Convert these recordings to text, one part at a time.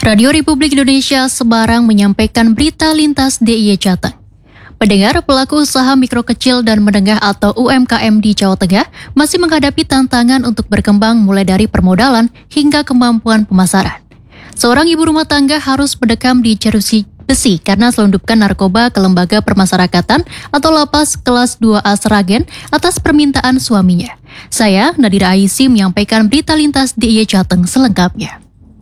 Radio Republik Indonesia Semarang menyampaikan berita lintas DIY Jateng. Pendengar, pelaku usaha mikro kecil dan menengah atau UMKM di Jawa Tengah masih menghadapi tantangan untuk berkembang mulai dari permodalan hingga kemampuan pemasaran. Seorang ibu rumah tangga harus mendekam di jeruji besi karena selundupkan narkoba ke lembaga permasyarakatan atau lapas kelas 2A Sragen atas permintaan suaminya. Saya, Nadira Aisy, menyampaikan berita lintas DIY Jateng selengkapnya.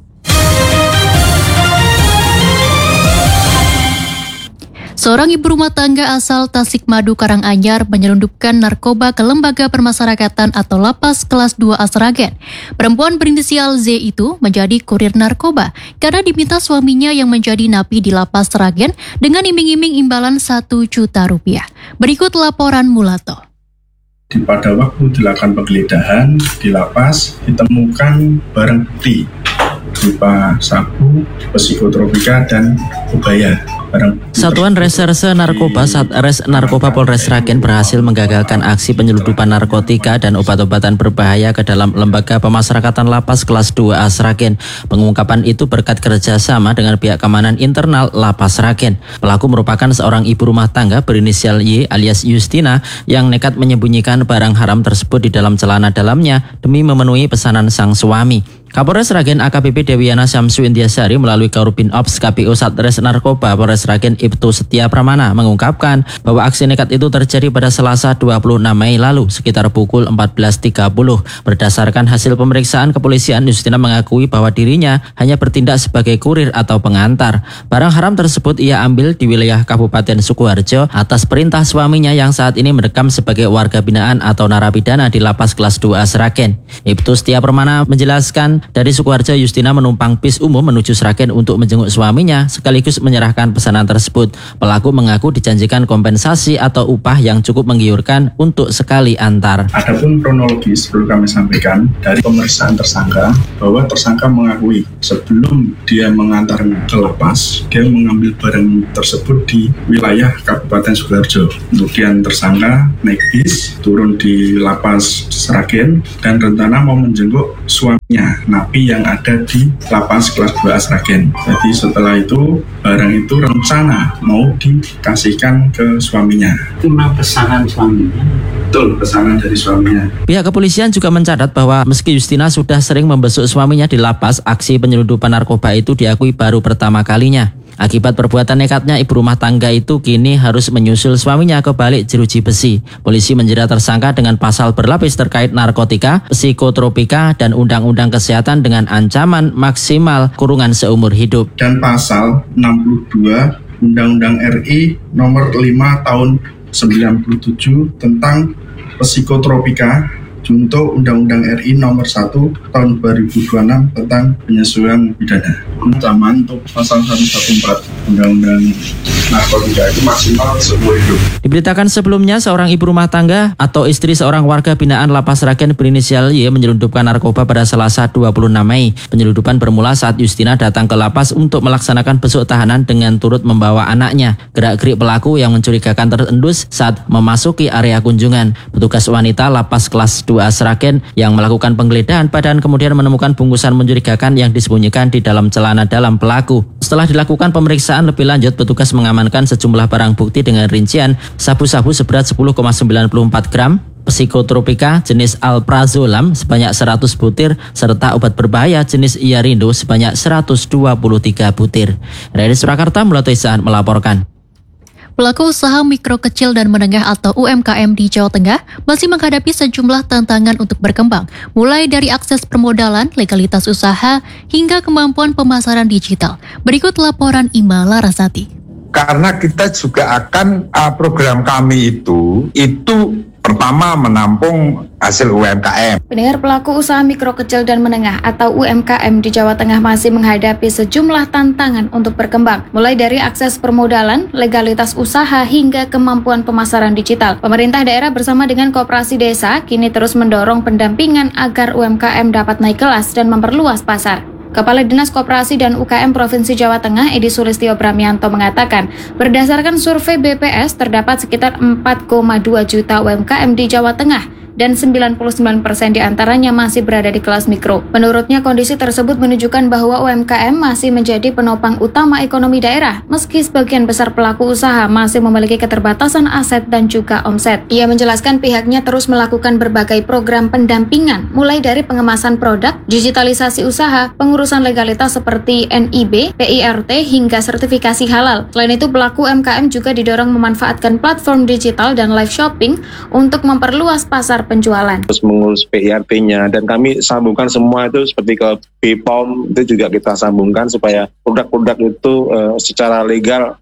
Seorang ibu rumah tangga asal Tasikmadu Karanganyar menyelundupkan narkoba ke lembaga permasyarakatan atau lapas kelas 2A Sragen. Perempuan berinisial Z itu menjadi kurir narkoba karena diminta suaminya yang menjadi napi di lapas Sragen dengan iming-iming imbalan 1 juta rupiah. Berikut laporan Mulato. Pada waktu dilakukan penggeledahan di lapas ditemukan barang bukti berupa sabu, psikotropika, dan ubaya. Satuan Reserse Narkoba Satres Narkoba Polres Sragen berhasil menggagalkan aksi penyelundupan narkotika dan obat-obatan berbahaya ke dalam lembaga pemasyarakatan lapas kelas 2A Sragen. Pengungkapan itu berkat kerjasama dengan pihak keamanan internal lapas Sragen. Pelaku merupakan seorang ibu rumah tangga berinisial Y alias Justina yang nekat menyembunyikan barang haram tersebut di dalam celana dalamnya demi memenuhi pesanan sang suami. Kapolres Sragen AKBP Dewiana Syamsu Indiasari melalui Karubin Ops KPU Satres Narkoba Polres Sragen Ibtu Setia Pramana mengungkapkan bahwa aksi nekat itu terjadi pada Selasa 26 Mei lalu sekitar pukul 14.30. Berdasarkan hasil pemeriksaan kepolisian, Justina mengakui bahwa dirinya hanya bertindak sebagai kurir atau pengantar. Barang haram tersebut ia ambil di wilayah Kabupaten Sukoharjo atas perintah suaminya yang saat ini mendekam sebagai warga binaan atau narapidana di lapas kelas 2A Sragen. Ibtu Setia Pramana menjelaskan dari Sukoharjo, Justina menumpang bis umum menuju Sragen untuk menjenguk suaminya sekaligus menyerahkan pesanan tersebut. Pelaku mengaku dijanjikan kompensasi atau upah yang cukup menggiurkan untuk sekali antar. Adapun kronologis perlu kami sampaikan dari pemeriksaan tersangka bahwa tersangka mengakui sebelum dia mengantar ke lapas, dia mengambil barang tersebut di wilayah Kabupaten Sukoharjo. Kemudian tersangka naik bis turun di lapas Sragen dan rencana mau menjenguk suaminya, napi yang ada di lapas kelas 2A Sragen. Jadi setelah itu barang itu rencana mau dikasihkan ke suaminya. Itu memang pesanan suaminya? Betul, pesanan dari suaminya. Pihak kepolisian juga mencatat bahwa meski Justina sudah sering membesuk suaminya di lapas, aksi penyelundupan narkoba itu diakui baru pertama kalinya. Akibat perbuatan nekatnya, ibu rumah tangga itu kini harus menyusul suaminya ke balik jeruji besi. Polisi menjerat tersangka dengan pasal berlapis terkait narkotika, psikotropika, dan undang-undang kesehatan dengan ancaman maksimal kurungan seumur hidup. Dan pasal 62 Undang-Undang RI nomor 5 tahun 97 tentang psikotropika, junto Undang-Undang RI nomor 1 tahun 2026 tentang penyesuaian pidana. Ancaman untuk pasal 114 Undang-Undang narkotika itu maksimal seumur hidup. Diberitakan sebelumnya, seorang ibu rumah tangga atau istri seorang warga binaan lapas Sragen berinisial Y menyelundupkan narkoba pada Selasa 26 Mei. Penyelundupan bermula saat Justina datang ke lapas untuk melaksanakan besuk tahanan dengan turut membawa anaknya. Gerak-gerik pelaku yang mencurigakan terendus saat memasuki area kunjungan. Petugas wanita lapas kelas 2A Sragen yang melakukan penggeledahan badan kemudian menemukan bungkusan mencurigakan yang disembunyikan di dalam celana dalam pelaku. Setelah dilakukan pemeriksaan lebih lanjut, petugas mengamankan sejumlah barang bukti dengan rincian sabu-sabu seberat 10,94 gram, psikotropika jenis alprazolam sebanyak 100 butir, serta obat berbahaya jenis iarindo sebanyak 123 butir. Dari Surakarta, Mulato Isaan melaporkan. Pelaku usaha mikro kecil dan menengah atau UMKM di Jawa Tengah masih menghadapi sejumlah tantangan untuk berkembang, mulai dari akses permodalan, legalitas usaha, hingga kemampuan pemasaran digital. Berikut laporan Ima Larasati. Karena kita juga akan program kami itu pertama menampung hasil UMKM. Pendengar, pelaku usaha mikro kecil dan menengah atau UMKM di Jawa Tengah masih menghadapi sejumlah tantangan untuk berkembang, mulai dari akses permodalan, legalitas usaha, hingga kemampuan pemasaran digital. Pemerintah daerah bersama dengan koperasi desa kini terus mendorong pendampingan agar UMKM dapat naik kelas dan memperluas pasar. Kepala Dinas Koperasi dan UKM Provinsi Jawa Tengah, Edi Sulistyo Bramianto mengatakan, berdasarkan survei BPS terdapat sekitar 4,2 juta UMKM di Jawa Tengah. dan 99% diantaranya masih berada di kelas mikro. Menurutnya, kondisi tersebut menunjukkan bahwa UMKM masih menjadi penopang utama ekonomi daerah, meski sebagian besar pelaku usaha masih memiliki keterbatasan aset dan juga omset. Ia menjelaskan pihaknya terus melakukan berbagai program pendampingan, mulai dari pengemasan produk, digitalisasi usaha, pengurusan legalitas seperti NIB, PIRT, hingga sertifikasi halal. Selain itu, pelaku UMKM juga didorong memanfaatkan platform digital dan live shopping untuk memperluas pasar penjualan. Terus mengurus PIRT-nya, dan kami sambungkan semua itu seperti ke BPOM, itu juga kita sambungkan supaya produk-produk itu secara legal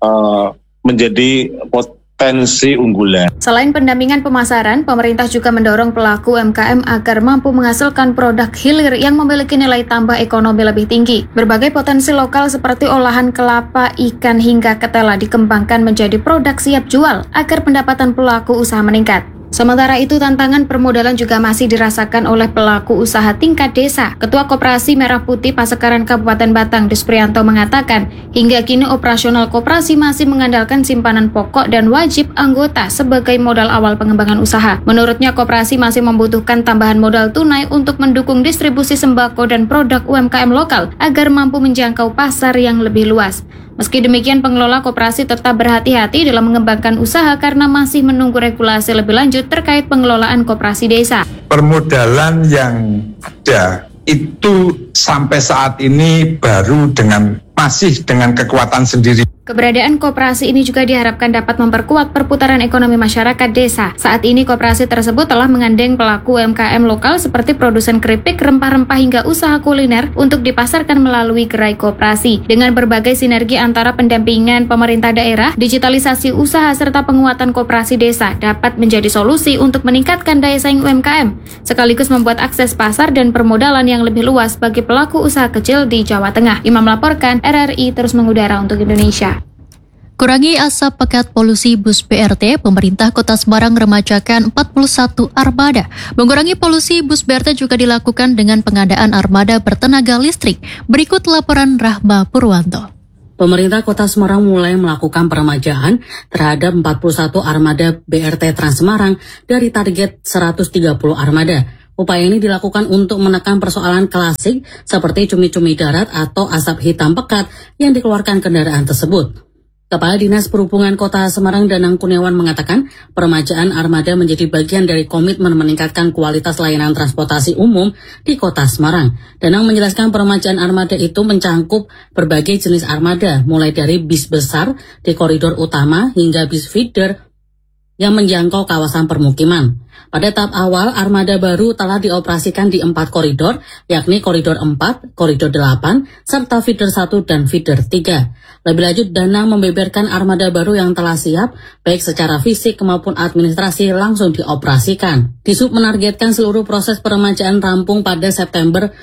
menjadi potensi unggulan. Selain pendampingan pemasaran, pemerintah juga mendorong pelaku UMKM agar mampu menghasilkan produk hilir yang memiliki nilai tambah ekonomi lebih tinggi. Berbagai potensi lokal seperti olahan kelapa, ikan, hingga ketela dikembangkan menjadi produk siap jual agar pendapatan pelaku usaha meningkat. Sementara itu, tantangan permodalan juga masih dirasakan oleh pelaku usaha tingkat desa. Ketua Koperasi Merah Putih Pasekaran Kabupaten Batang, Disprianto, mengatakan, hingga kini operasional koperasi masih mengandalkan simpanan pokok dan wajib anggota sebagai modal awal pengembangan usaha. Menurutnya, koperasi masih membutuhkan tambahan modal tunai untuk mendukung distribusi sembako dan produk UMKM lokal agar mampu menjangkau pasar yang lebih luas. Meski demikian, pengelola koperasi tetap berhati-hati dalam mengembangkan usaha karena masih menunggu regulasi lebih lanjut terkait pengelolaan koperasi desa. Permodalan yang ada itu sampai saat ini baru masih dengan kekuatan sendiri. Keberadaan koperasi ini juga diharapkan dapat memperkuat perputaran ekonomi masyarakat desa. Saat ini koperasi tersebut telah menggandeng pelaku UMKM lokal seperti produsen keripik, rempah-rempah hingga usaha kuliner untuk dipasarkan melalui gerai koperasi. Dengan berbagai sinergi antara pendampingan pemerintah daerah, digitalisasi usaha serta penguatan koperasi desa dapat menjadi solusi untuk meningkatkan daya saing UMKM, sekaligus membuat akses pasar dan permodalan yang lebih luas bagi pelaku usaha kecil di Jawa Tengah. Imam melaporkan, RRI terus mengudara untuk Indonesia. Kurangi asap pekat polusi bus BRT, pemerintah Kota Semarang remajakan 41 armada. Mengurangi polusi bus BRT juga dilakukan dengan pengadaan armada bertenaga listrik. Berikut laporan Rahma Purwanto. Pemerintah Kota Semarang mulai melakukan peremajaan terhadap 41 armada BRT Trans Semarang dari target 130 armada. Upaya ini dilakukan untuk menekan persoalan klasik seperti cumi-cumi darat atau asap hitam pekat yang dikeluarkan kendaraan tersebut. Kepala Dinas Perhubungan Kota Semarang Danang Kurniawan mengatakan peremajaan armada menjadi bagian dari komitmen meningkatkan kualitas layanan transportasi umum di Kota Semarang. Danang menjelaskan peremajaan armada itu mencangkup berbagai jenis armada, mulai dari bis besar di koridor utama hingga bis feeder yang menjangkau kawasan permukiman. Pada tahap awal, armada baru telah dioperasikan di 4 koridor, yakni koridor 4, koridor 8, serta feeder 1 dan feeder 3. Lebih lanjut, Danang membeberkan armada baru yang telah siap, baik secara fisik maupun administrasi langsung dioperasikan. Disub menargetkan seluruh proses peremajaan rampung pada September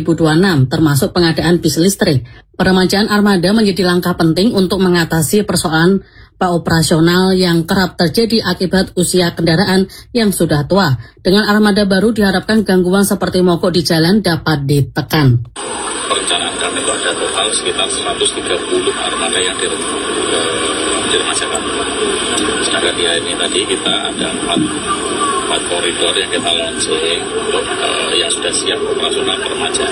2026, termasuk pengadaan bis listrik. Peremajaan armada menjadi langkah penting untuk mengatasi persoalan operasional yang kerap terjadi akibat usia kendaraan yang sudah tua. Dengan armada baru diharapkan gangguan seperti mogok di jalan dapat ditekan. Perencanaan kami itu ada total sekitar 130 armada yang diremajakan. Sedangkan di ini tadi kita ada 4 koridor yang kita launching untuk yang sudah siap operasional peremajaan.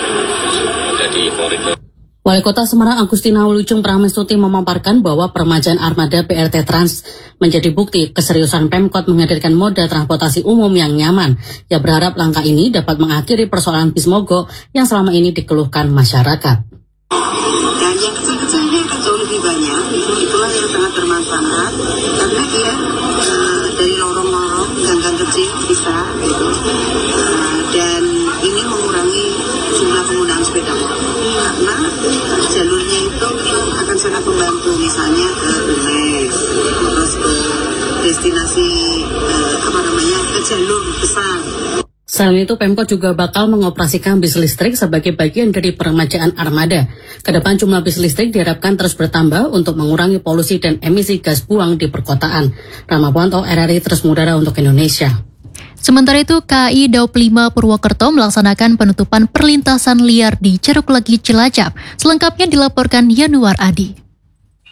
Jadi koridor Wali Kota Semarang Agustina Wilujeng Pramestuti memaparkan bahwa peremajaan armada BRT Trans menjadi bukti keseriusan Pemkot menghadirkan moda transportasi umum yang nyaman. Ia berharap langkah ini dapat mengakhiri persoalan bis mogok yang selama ini dikeluhkan masyarakat. Dan yang kecil-kecilnya akan jauh lebih banyak, itulah yang sangat bermanfaat karena dia dari lorong-lorong, gang-gang kecil bisa gitu. Dan ini mengurangi jumlah penggunaan sepeda motor karena jalurnya itu akan sangat membantu, misalnya ke UNES, terus ke destinasi ke jalur besar. Selain itu, Pemkot juga bakal mengoperasikan bis listrik sebagai bagian dari peremajaan armada. Kedepan jumlah bis listrik diharapkan terus bertambah untuk mengurangi polusi dan emisi gas buang di perkotaan. Rahma Purwanto, RRI terus mengudara untuk Indonesia. Sementara itu, KAI Daup 5 Purwokerto melaksanakan penutupan perlintasan liar di Ceruk Legi Cilacap. Selengkapnya dilaporkan Yanuar Adi.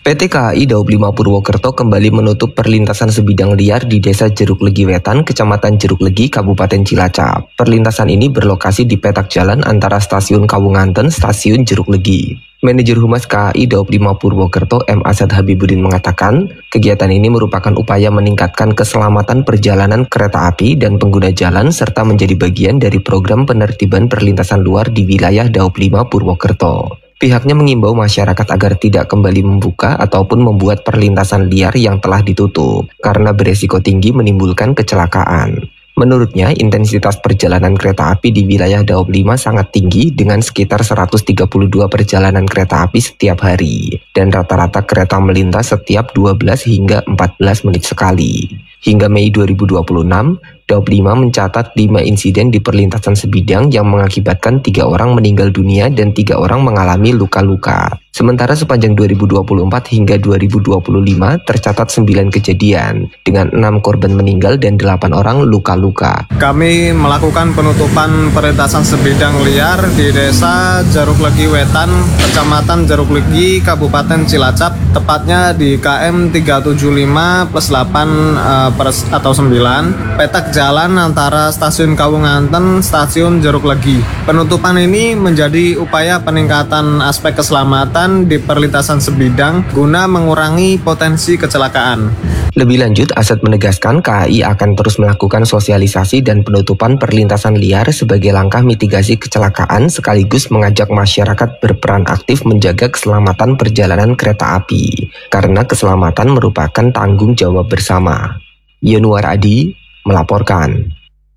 PT KAI Daob 5 Purwokerto kembali menutup perlintasan sebidang liar di Desa Jeruk Legi Wetan, Kecamatan Jeruk Legi, Kabupaten Cilacap. Perlintasan ini berlokasi di petak jalan antara Stasiun Kawunganten, Stasiun Jeruk Legi. Manajer Humas KAI Daob 5 Purwokerto M. Asad Habibuddin mengatakan, kegiatan ini merupakan upaya meningkatkan keselamatan perjalanan kereta api dan pengguna jalan serta menjadi bagian dari program penertiban perlintasan luar di wilayah Daob 5 Purwokerto. Pihaknya mengimbau masyarakat agar tidak kembali membuka ataupun membuat perlintasan liar yang telah ditutup, karena beresiko tinggi menimbulkan kecelakaan. Menurutnya, intensitas perjalanan kereta api di wilayah Daob 5 sangat tinggi dengan sekitar 132 perjalanan kereta api setiap hari, dan rata-rata kereta melintas setiap 12 hingga 14 menit sekali. Hingga Mei 2026, Daob 5 mencatat 5 insiden di perlintasan sebidang yang mengakibatkan 3 orang meninggal dunia dan 3 orang mengalami luka-luka. Sementara sepanjang 2024 hingga 2025 tercatat 9 kejadian dengan 6 korban meninggal dan 8 orang luka-luka. Kami melakukan penutupan perlintasan sebidang liar di Desa Jeruk Legi Wetan, Kecamatan Jeruk Legi, Kabupaten Cilacap, tepatnya di KM 375 plus 8 atau 9, petak jalan antara Stasiun Kawunganten, Stasiun Jeruk Legi. Penutupan ini menjadi upaya peningkatan aspek keselamatan di perlintasan sebidang guna mengurangi potensi kecelakaan. Lebih lanjut, Asad menegaskan KAI akan terus melakukan sosialisasi dan penutupan perlintasan liar sebagai langkah mitigasi kecelakaan sekaligus mengajak masyarakat berperan aktif menjaga keselamatan perjalanan kereta api, karena keselamatan merupakan tanggung jawab bersama. Yanuar Adi melaporkan.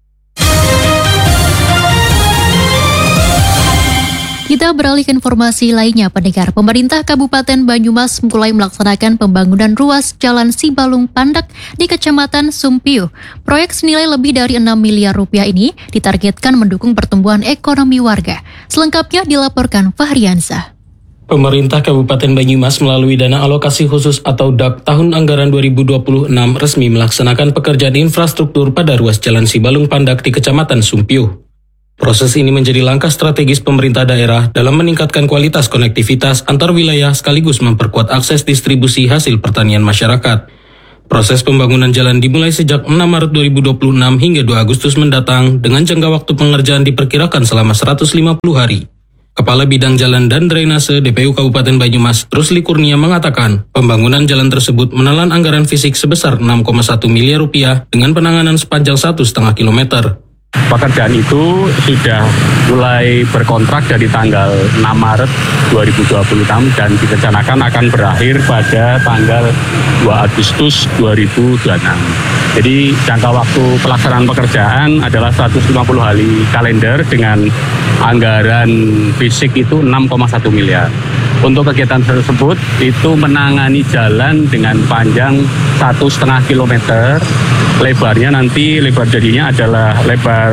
Kita beralih ke informasi lainnya, pendengar. Pemerintah Kabupaten Banyumas mulai melaksanakan pembangunan ruas Jalan Sibalung Pandak di Kecamatan Sumpiuh. Proyek senilai lebih dari 6 miliar rupiah ini ditargetkan mendukung pertumbuhan ekonomi warga. Selengkapnya dilaporkan Fahriansah. Pemerintah Kabupaten Banyumas melalui dana alokasi khusus atau DAK tahun anggaran 2026 resmi melaksanakan pekerjaan infrastruktur pada ruas Jalan Sibalung Pandak di Kecamatan Sumpiuh. Proses ini menjadi langkah strategis pemerintah daerah dalam meningkatkan kualitas konektivitas antar wilayah sekaligus memperkuat akses distribusi hasil pertanian masyarakat. Proses pembangunan jalan dimulai sejak 6 Maret 2026 hingga 2 Agustus mendatang dengan jangka waktu pengerjaan diperkirakan selama 150 hari. Kepala Bidang Jalan dan Drainase DPU Kabupaten Banyumas, Rusli Kurnia mengatakan, pembangunan jalan tersebut menelan anggaran fisik sebesar 6,1 miliar rupiah dengan penanganan sepanjang 1,5 kilometer. Pekerjaan itu sudah mulai berkontrak dari tanggal 6 Maret 2026 dan direncanakan akan berakhir pada tanggal 2 Agustus 2026. Jadi jangka waktu pelaksanaan pekerjaan adalah 150 hari kalender dengan anggaran fisik itu 6,1 miliar. Untuk kegiatan tersebut itu menangani jalan dengan panjang 1,5 kilometer. Lebarnya nanti lebar jadinya adalah lebar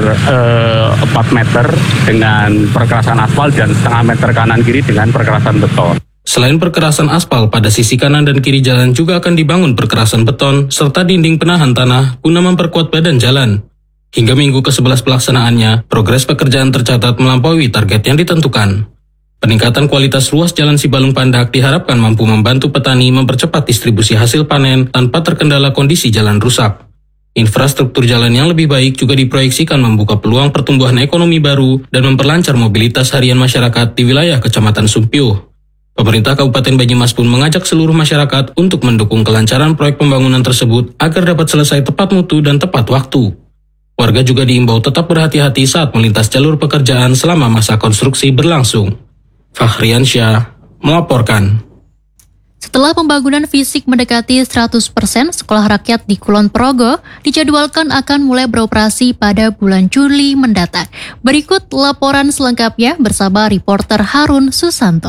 4 meter dengan perkerasan aspal dan setengah meter kanan kiri dengan perkerasan beton. Selain perkerasan aspal, pada sisi kanan dan kiri jalan juga akan dibangun perkerasan beton serta dinding penahan tanah guna memperkuat badan jalan. Hingga minggu ke-11 pelaksanaannya, progres pekerjaan tercatat melampaui target yang ditentukan. Peningkatan kualitas ruas Jalan Sibalung Pandak diharapkan mampu membantu petani mempercepat distribusi hasil panen tanpa terkendala kondisi jalan rusak. Infrastruktur jalan yang lebih baik juga diproyeksikan membuka peluang pertumbuhan ekonomi baru dan memperlancar mobilitas harian masyarakat di wilayah Kecamatan Sumpiuh. Pemerintah Kabupaten Banyumas pun mengajak seluruh masyarakat untuk mendukung kelancaran proyek pembangunan tersebut agar dapat selesai tepat mutu dan tepat waktu. Warga juga diimbau tetap berhati-hati saat melintas jalur pekerjaan selama masa konstruksi berlangsung. Fahriansyah melaporkan. Setelah pembangunan fisik mendekati 100%, Sekolah Rakyat di Kulon Progo dijadwalkan akan mulai beroperasi pada bulan Juli mendatang. Berikut laporan selengkapnya bersama reporter Harun Susanto.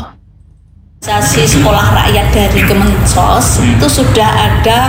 Sekolah Rakyat dari Kemensos itu sudah ada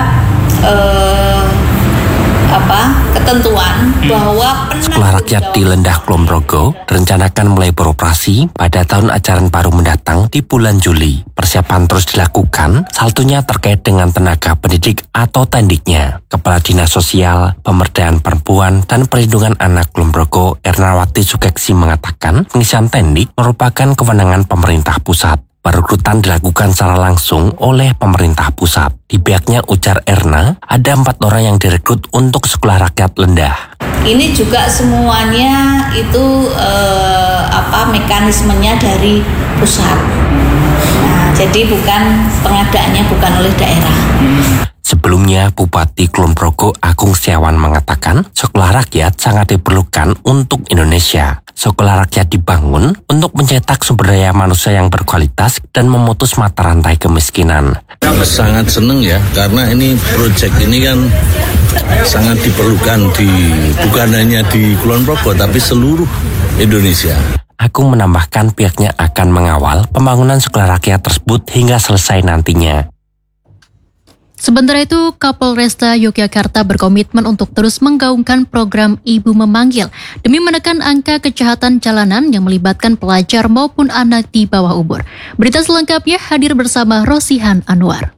ketentuan bahwa Sekolah Rakyat di Lendah Kulon Progo rencanakan mulai beroperasi pada tahun ajaran baru mendatang di bulan Juli. Persiapan terus dilakukan, salah satunya terkait dengan tenaga pendidik atau tendiknya. Kepala Dinas Sosial, Pemberdayaan Perempuan, dan Perlindungan Anak Kulon Progo, Ernawati Sukeksi mengatakan, pengisian tendik merupakan kewenangan pemerintah pusat. Perekrutan dilakukan secara langsung oleh pemerintah pusat. Di pihaknya, ujar Erna, ada 4 orang yang direkrut untuk sekolah rakyat Lendah. Ini juga semuanya itu mekanismenya dari pusat. Nah, jadi pengadaannya bukan oleh daerah. Sebelumnya, Bupati Kulon Progo Agung Setiawan mengatakan sekolah rakyat sangat diperlukan untuk Indonesia. Sekolah rakyat dibangun untuk mencetak sumber daya manusia yang berkualitas dan memutus mata rantai kemiskinan. Sangat senang ya, karena ini proyek ini kan sangat diperlukan bukan hanya di Kulon Progo tapi seluruh Indonesia. Agung menambahkan pihaknya akan mengawal pembangunan sekolah rakyat tersebut hingga selesai nantinya. Sementara itu, Kapolresta Yogyakarta berkomitmen untuk terus menggaungkan program Ibu Memanggil demi menekan angka kejahatan jalanan yang melibatkan pelajar maupun anak di bawah umur. Berita selengkapnya hadir bersama Rosihan Anwar.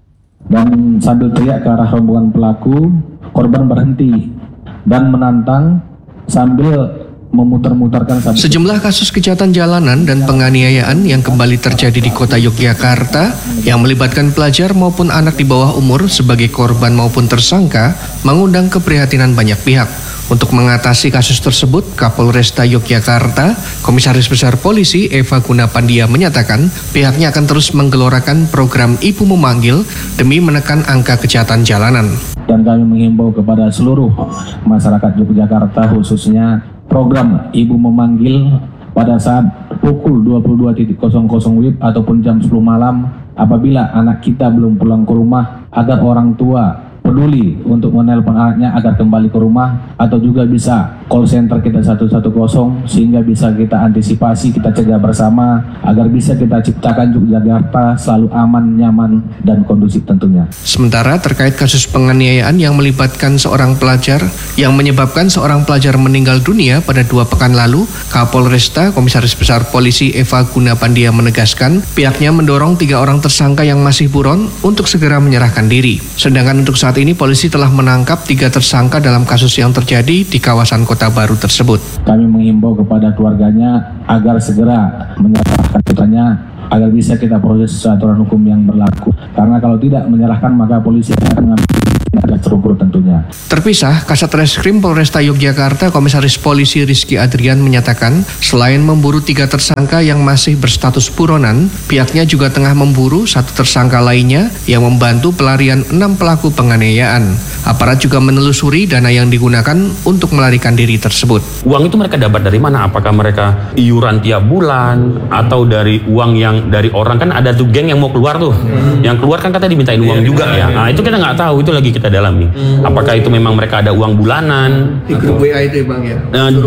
Dan sambil teriak ke arah rombongan pelaku, korban berhenti dan menantang sambil memutar-mutarkan sabuk. Sejumlah kasus kejahatan jalanan dan penganiayaan yang kembali terjadi di kota Yogyakarta yang melibatkan pelajar maupun anak di bawah umur sebagai korban maupun tersangka mengundang keprihatinan banyak pihak. Untuk mengatasi kasus tersebut, Kapolresta Yogyakarta, Komisaris Besar Polisi Eva Gunapandia menyatakan pihaknya akan terus menggelorakan program Ibu Memanggil demi menekan angka kejahatan jalanan. Dan kami menghimbau kepada seluruh masyarakat Yogyakarta khususnya program Ibu Memanggil pada saat pukul 22.00 WIB ataupun jam 10 malam apabila anak kita belum pulang ke rumah, agar orang tua peduli untuk menelpon anaknya agar kembali ke rumah, atau juga bisa call center kita 110 sehingga bisa kita antisipasi, kita cegah bersama agar bisa kita ciptakan Yogyakarta selalu aman, nyaman, dan kondusif tentunya. Sementara terkait kasus penganiayaan yang melibatkan seorang pelajar yang menyebabkan seorang pelajar meninggal dunia pada 2 pekan lalu, Kapolresta Komisaris Besar Polisi Eva Gunapandia menegaskan pihaknya mendorong 3 orang tersangka yang masih buron untuk segera menyerahkan diri. Sedangkan untuk saat ini polisi telah menangkap 3 tersangka dalam kasus yang terjadi di kawasan Kota Baru tersebut. Kami menghimbau kepada keluarganya agar segera menyerahkan putranya agar bisa kita proses aturan hukum yang berlaku. Karena kalau tidak menyerahkan maka polisi akan mengambil tindakan terukur tentunya. Terpisah, Kasat Reskrim Polresta Yogyakarta Komisaris Polisi Rizky Adrian menyatakan selain memburu 3 tersangka yang masih berstatus buronan, pihaknya juga tengah memburu 1 tersangka lainnya yang membantu pelarian 6 pelaku penganiayaan. Aparat juga menelusuri dana yang digunakan untuk melarikan diri tersebut. Uang itu mereka dapat dari mana? Apakah mereka iuran tiap bulan atau dari uang yang dari orang? Kan ada tuh geng yang mau keluar tuh, yang keluar kan katanya dimintain uang juga ya. Nah itu kita nggak tahu, itu lagi kita dalami. Apakah itu memang mereka ada uang bulanan? Di grup WA itu Bang ya?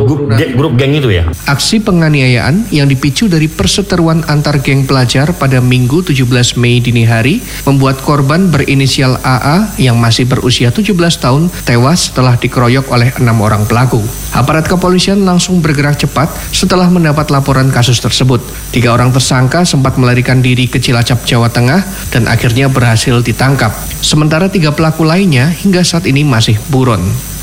Grup geng itu ya? Aksi penganiayaan yang dipicu dari perseteruan antar geng pelajar pada Minggu 17 Mei dini hari membuat korban berinisial AA yang masih berusia 17 tahun tewas setelah dikeroyok oleh 6 orang pelaku. Aparat kepolisian langsung bergerak cepat setelah mendapat laporan kasus tersebut. 3 orang tersangka sempat melarikan diri ke Cilacap, Jawa Tengah dan akhirnya berhasil ditangkap. Sementara 3 pelaku lainnya hingga saat ini masih buron.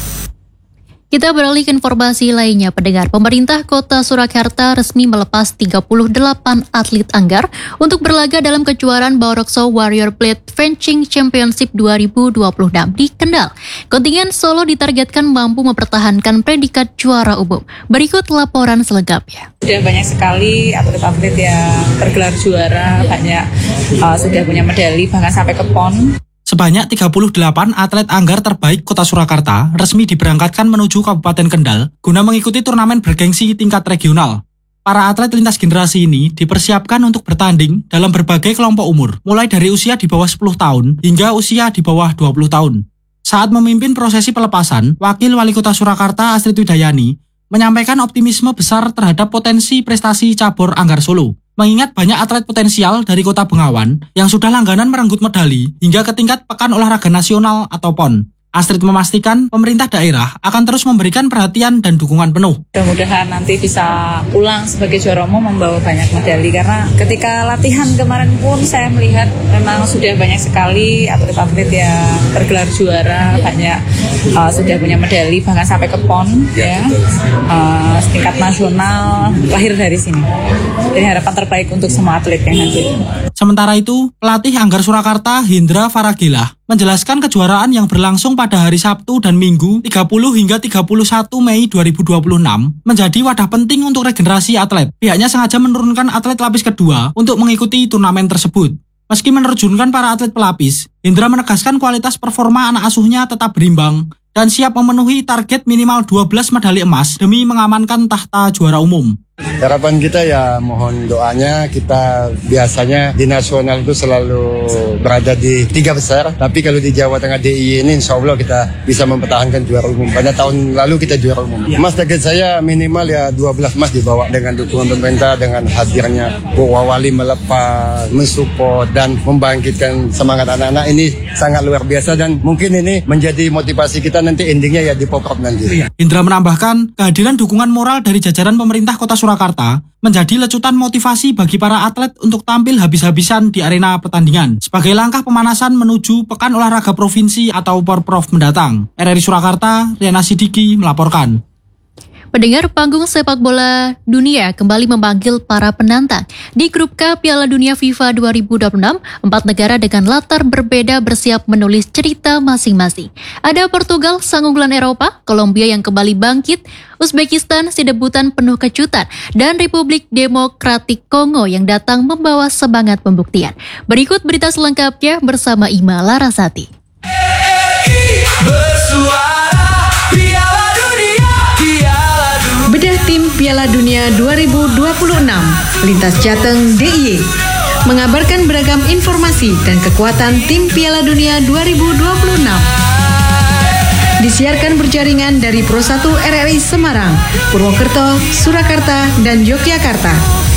Kita beralih ke informasi lainnya, pendengar. Pemerintah Kota Surakarta resmi melepas 38 atlet anggar untuk berlaga dalam kejuaraan Barongsai Warrior Blade Fencing Championship 2026 di Kendal. Kontingen Solo ditargetkan mampu mempertahankan predikat juara umum. Berikut laporan selengkapnya. Sudah banyak sekali atlet-atlet yang tergelar juara, banyak sudah punya medali, bahkan sampai ke PON. Sebanyak 38 atlet anggar terbaik Kota Surakarta resmi diberangkatkan menuju Kabupaten Kendal guna mengikuti turnamen bergengsi tingkat regional. Para atlet lintas generasi ini dipersiapkan untuk bertanding dalam berbagai kelompok umur, mulai dari usia di bawah 10 tahun hingga usia di bawah 20 tahun. Saat memimpin prosesi pelepasan, Wakil Wali Kota Surakarta Astrid Widayani menyampaikan optimisme besar terhadap potensi prestasi cabur anggar Solo. Mengingat banyak atlet potensial dari Kota Bengawan yang sudah langganan merenggut medali hingga ke tingkat Pekan Olahraga Nasional atau PON. Astrid memastikan pemerintah daerah akan terus memberikan perhatian dan dukungan penuh. Mudah-mudahan nanti bisa pulang sebagai juara umum membawa banyak medali, karena ketika latihan kemarin pun saya melihat memang sudah banyak sekali atlet-atlet yang tergelar juara, banyak sudah punya medali bahkan sampai ke PON ya, tingkat nasional lahir dari sini. Jadi harapan terbaik untuk semua atlet yang hadir. Sementara itu, pelatih Anggar Surakarta Hindra Faragilah menjelaskan kejuaraan yang berlangsung pada hari Sabtu dan Minggu 30 hingga 31 Mei 2026 menjadi wadah penting untuk regenerasi atlet. Pihaknya sengaja menurunkan atlet lapis kedua untuk mengikuti turnamen tersebut. Meski menerjunkan para atlet pelapis, Hindra menegaskan kualitas performa anak asuhnya tetap berimbang dan siap memenuhi target minimal 12 medali emas demi mengamankan tahta juara umum. Harapan kita ya mohon doanya, kita biasanya di nasional itu selalu berada di 3 besar, tapi kalau di Jawa Tengah DIY ini insya Allah kita bisa mempertahankan juara umum. Pada tahun lalu kita juara umum. Mas, target saya minimal ya 12 emas dibawa dengan dukungan pemerintah, dengan hadirnya Bu Wawali melepas, mensupport dan membangkitkan semangat anak-anak ini sangat luar biasa, dan mungkin ini menjadi motivasi kita nanti endingnya ya di Poprov nanti. Indra menambahkan kehadiran dukungan moral dari jajaran pemerintah Kota Surakarta menjadi lecutan motivasi bagi para atlet untuk tampil habis-habisan di arena pertandingan sebagai langkah pemanasan menuju Pekan Olahraga Provinsi atau Porprov mendatang. RRI Surakarta, Riana Sidiki melaporkan. Pendengar, panggung sepak bola dunia kembali memanggil para penantang. Di grup K Piala Dunia FIFA 2026, 4 negara dengan latar berbeda bersiap menulis cerita masing-masing. Ada Portugal, sang unggulan Eropa, Kolombia yang kembali bangkit, Uzbekistan si debutan penuh kejutan, dan Republik Demokratik Kongo yang datang membawa semangat pembuktian. Berikut berita selengkapnya bersama Ima Larasati. Bedah tim Piala Dunia 2026, Lintas Jateng DIY mengabarkan beragam informasi dan kekuatan tim Piala Dunia 2026. Disiarkan berjaringan dari Pro 1 RRI Semarang, Purwokerto, Surakarta, dan Yogyakarta.